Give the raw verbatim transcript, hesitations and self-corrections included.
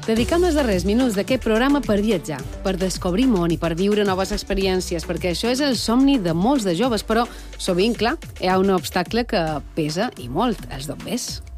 Dediquem els darrers minuts d'aquest programa per viatjar, per descobrir món i per viure noves experiències, perquè això és el somni de molts de joves, però sovint, clar, hi ha un obstacle que pesa i molt, els dobbers.